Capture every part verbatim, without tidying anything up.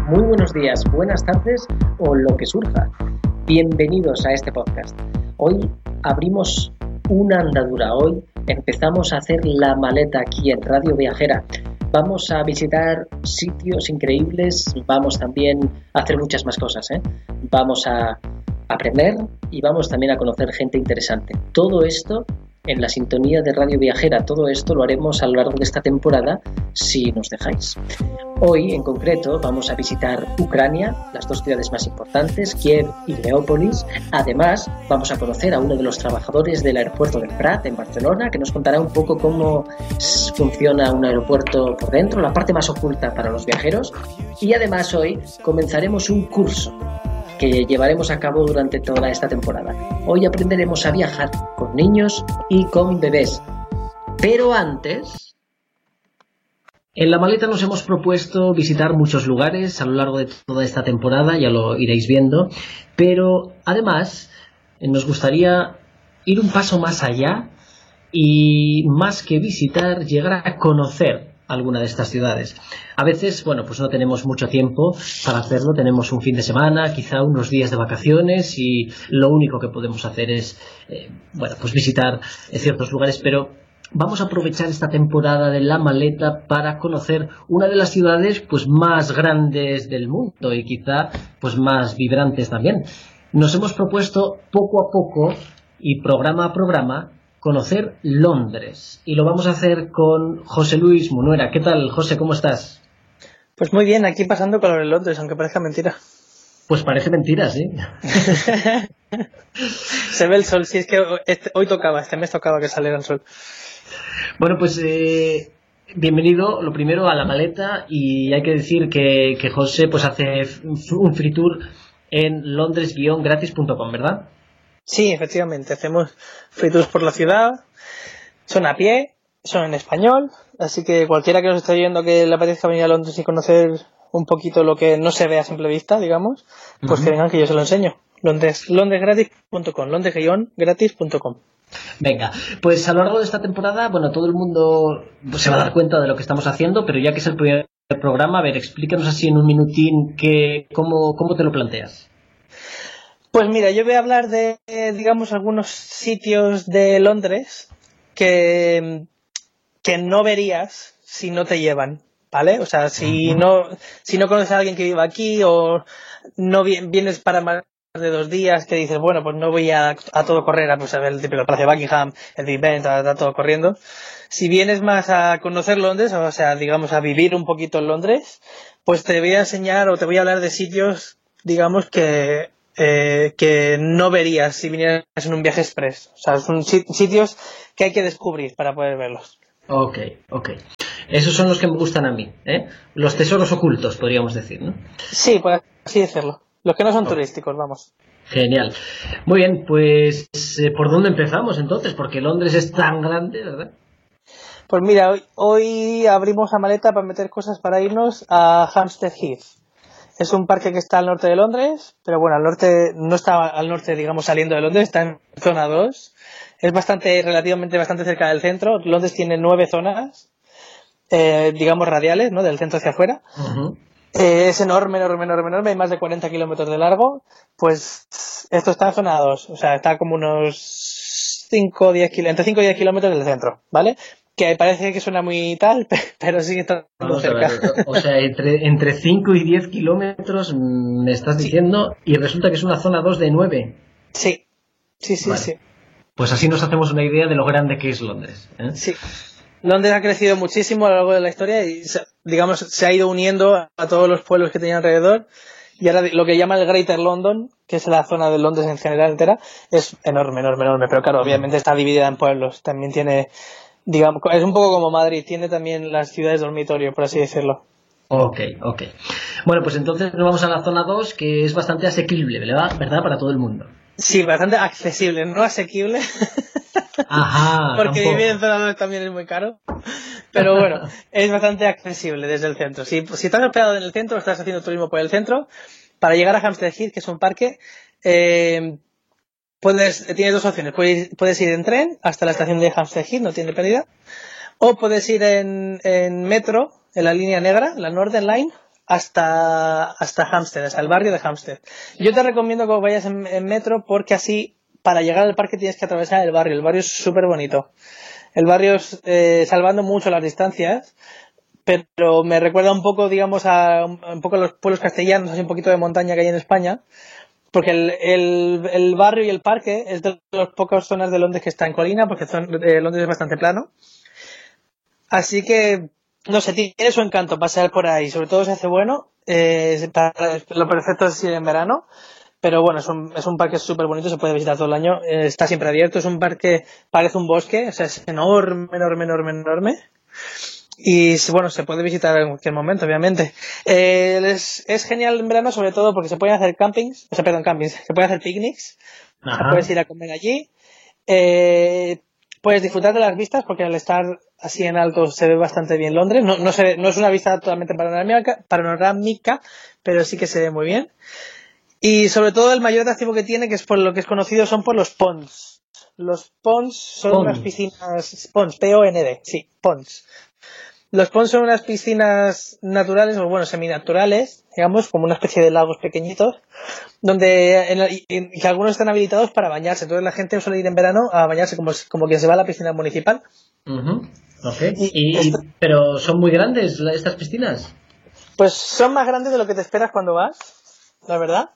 muy buenos días, buenas tardes o lo que surja. Bienvenidos a este podcast. Hoy abrimos una andadura, hoy empezamos a hacer la maleta aquí en Radio Viajera. Vamos a visitar sitios increíbles, vamos también a hacer muchas más cosas, ¿eh? Vamos a aprender y vamos también a conocer gente interesante. Todo esto en la sintonía de Radio Viajera, todo esto lo haremos a lo largo de esta temporada si nos dejáis. Hoy en concreto vamos a visitar Ucrania, las dos ciudades más importantes, Kiev y Leópolis. Además vamos a conocer a uno de los trabajadores del aeropuerto del Prat en Barcelona, que nos contará un poco cómo funciona un aeropuerto por dentro, la parte más oculta para los viajeros. Y además hoy comenzaremos un curso que llevaremos a cabo durante toda esta temporada. Hoy aprenderemos a viajar con niños y con bebés. Pero antes, en la maleta nos hemos propuesto visitar muchos lugares a lo largo de toda esta temporada, ya lo iréis viendo, pero además nos gustaría ir un paso más allá y más que visitar, llegar a conocer alguna de estas ciudades. A veces, bueno, pues no tenemos mucho tiempo para hacerlo, tenemos un fin de semana, quizá unos días de vacaciones y lo único que podemos hacer es, eh, bueno, pues visitar ciertos lugares, pero vamos a aprovechar esta temporada de la maleta para conocer una de las ciudades pues más grandes del mundo y quizá pues más vibrantes también. Nos hemos propuesto poco a poco y programa a programa conocer Londres y lo vamos a hacer con José Luis Munuera. ¿Qué tal, José? ¿Cómo estás? Pues muy bien, aquí pasando calor en Londres, aunque parezca mentira. Pues parece mentira, sí. Se ve el sol, sí, es que este, hoy tocaba, este mes tocaba que saliera el sol. Bueno, pues eh, bienvenido, lo primero, a la maleta, y hay que decir que, que José pues hace un free tour en londres guion gratis punto com, ¿verdad? Sí, efectivamente, hacemos free tours por la ciudad, son a pie, son en español, así que cualquiera que nos esté oyendo que le apetezca venir a Londres y conocer un poquito lo que no se ve a simple vista, digamos, pues uh-huh. que vengan que yo se lo enseño. Londres, londres gratis punto com, londres guion gratis punto com. Venga, pues a lo largo de esta temporada, bueno, todo el mundo se va a dar cuenta de lo que estamos haciendo, pero ya que es el primer programa, a ver, explícanos así en un minutín que, cómo, cómo te lo planteas. Pues mira, yo voy a hablar de, digamos, algunos sitios de Londres que, que no verías si no te llevan, ¿vale? O sea, si no, si no conoces a alguien que viva aquí o no vienes para más de dos días que dices, bueno, pues no voy a, a todo correr, a, pues a ver el típico Palacio de Buckingham, el Big Ben, está, está todo corriendo. Si vienes más a conocer Londres, o sea, digamos, a vivir un poquito en Londres, pues te voy a enseñar o te voy a hablar de sitios, digamos, que Eh, que no verías si vinieras en un viaje express. O sea, son sitios que hay que descubrir para poder verlos. Ok, ok. Esos son los que me gustan a mí, ¿eh? Los tesoros ocultos, podríamos decir, ¿no? Sí, por así decirlo. Los que no son oh. turísticos, vamos. Genial. Muy bien, pues eh, ¿por dónde empezamos entonces? Porque Londres es tan grande, ¿verdad? Pues mira, hoy, hoy abrimos la maleta para meter cosas para irnos a Hampstead Heath. Es un parque que está al norte de Londres, pero bueno, al norte no está al norte, digamos, saliendo de Londres, está en zona dos. Es bastante, relativamente bastante cerca del centro. Londres tiene nueve zonas, eh, digamos, radiales, ¿no? Del centro hacia afuera. Uh-huh. Eh, es enorme, enorme, enorme, enorme, hay más de cuarenta kilómetros de largo. Pues esto está en zona dos, o sea, está como unos cinco o diez kilómetros, entre cinco y diez kilómetros del centro, ¿vale? Que parece que suena muy tal, pero sí que está muy cerca. Ver, o sea, entre, entre cinco y diez kilómetros me estás diciendo, sí. Y resulta que es una zona dos de nueve. Sí, sí, sí, vale. sí. Pues así nos hacemos una idea de lo grande que es Londres, ¿eh? Sí. Londres ha crecido muchísimo a lo largo de la historia y, digamos, se ha ido uniendo a todos los pueblos que tenía alrededor. Y ahora lo que llama el Greater London, que es la zona de Londres en general entera, es enorme, enorme, enorme. Pero claro, obviamente está dividida en pueblos. También tiene, digamos, es un poco como Madrid, tiene también las ciudades dormitorio, por así decirlo. Ok, ok. Bueno, pues entonces nos vamos a la zona dos, que es bastante asequible, ¿verdad? ¿Verdad? Para todo el mundo. Sí, bastante accesible, no asequible. Ajá. Porque tampoco. vivir en zona dos también es muy caro. Pero bueno, es bastante accesible desde el centro. Si, si estás hospedado en el centro, estás haciendo turismo por el centro, para llegar a Hampstead Heath, que es un parque, eh, puedes, tienes dos opciones. Puedes, puedes ir en tren hasta la estación de Hampstead Heath, no tiene pérdida. O puedes ir en, en metro, en la línea negra, la Northern Line, hasta, hasta Hampstead, hasta el barrio de Hampstead. Yo te recomiendo que vayas en, en metro porque así, para llegar al parque tienes que atravesar el barrio. El barrio es súper bonito. El barrio es, eh, salvando mucho las distancias, pero me recuerda un poco, digamos, a un poco a los pueblos castellanos, así un poquito de montaña que hay en España, porque el, el, el barrio y el parque es de las pocas zonas de Londres que está en colina, porque son, eh, Londres es bastante plano. Así que, no sé, tiene su encanto pasear por ahí, sobre todo si hace bueno, eh, para, lo perfecto es ir en verano, pero bueno, es un, es un parque súper bonito, se puede visitar todo el año, eh, está siempre abierto, es un parque, parece un bosque, o sea, es enorme, enorme, enorme, enorme. Y bueno, se puede visitar en cualquier momento, obviamente. Eh, es, es genial en verano, sobre todo porque se pueden hacer campings, o sea, perdón, campings, se pueden hacer picnics, o sea, puedes ir a comer allí, eh, puedes disfrutar de las vistas porque al estar así en alto se ve bastante bien Londres. No, no, se ve, no es una vista totalmente panorámica, panorámica, pero sí que se ve muy bien. Y sobre todo el mayor atractivo que tiene, que es por lo que es conocido, son por los ponds. Los ponds son Ponds. unas piscinas, ponds, P O N D, sí, ponds. Los ponds son unas piscinas naturales, o bueno, seminaturales, digamos, como una especie de lagos pequeñitos, donde en, y, y que algunos están habilitados para bañarse. Entonces la gente suele ir en verano a bañarse como, como quien se va a la piscina municipal. Uh-huh. Okay. Y, y, esto, ¿Pero son muy grandes estas piscinas? Pues son más grandes de lo que te esperas cuando vas, la verdad.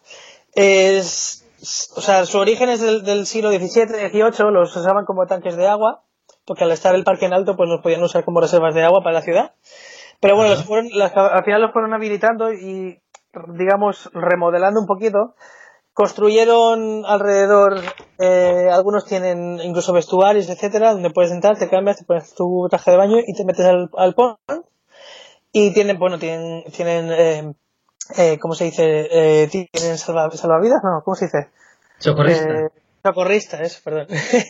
Es, o sea, su origen es del, del siglo diecisiete, dieciocho, los usaban como tanques de agua, porque al estar el parque en alto pues los podían usar como reservas de agua para la ciudad, pero bueno, los fueron, las, al final los fueron habilitando y digamos remodelando un poquito, construyeron alrededor, eh, algunos tienen incluso vestuarios, etcétera, donde puedes entrar, te cambias, te pones tu traje de baño y te metes al, al pond, y tienen, bueno, tienen, tienen eh, eh, ¿cómo se dice? Eh, tienen salva, salvavidas, no, ¿cómo se dice? Socorrista. Eh, Socorristas, eso, perdón.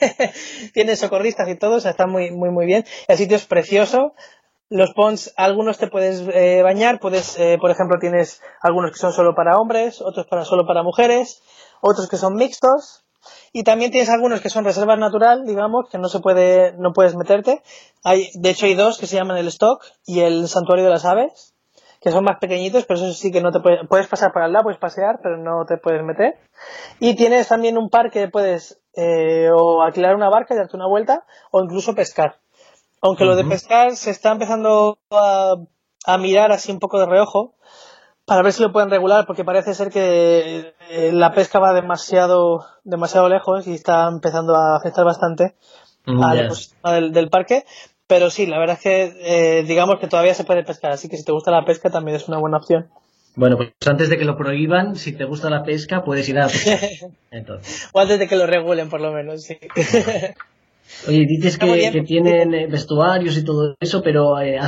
Tiene socorristas y todo, o sea, está muy, muy, muy bien. El sitio es precioso. Los ponds, algunos te puedes eh, bañar, puedes, eh, por ejemplo, tienes algunos que son solo para hombres, otros para solo para mujeres, otros que son mixtos, y también tienes algunos que son reservas natural, digamos, que no se puede, no puedes meterte. Hay, de hecho, hay dos que se llaman el Stock y el Santuario de las Aves, que son más pequeñitos, pero eso sí que no te puedes, puedes pasar para el lado, puedes pasear, pero no te puedes meter. Y tienes también un parque que puedes eh, o alquilar una barca y darte una vuelta, o incluso pescar. Aunque uh-huh. Lo de pescar se está empezando a, a mirar así un poco de reojo, para ver si lo pueden regular, porque parece ser que eh, la pesca va demasiado, demasiado lejos y está empezando a afectar bastante mm, al yes. ecosistema del, del parque. Pero sí, la verdad es que eh, digamos que todavía se puede pescar, así que si te gusta la pesca también es una buena opción. Bueno, pues antes de que lo prohíban, si te gusta la pesca, puedes ir a pescar. Entonces. O antes de que lo regulen, por lo menos, sí. Oye, dices que, que tienen vestuarios y todo eso, pero eh,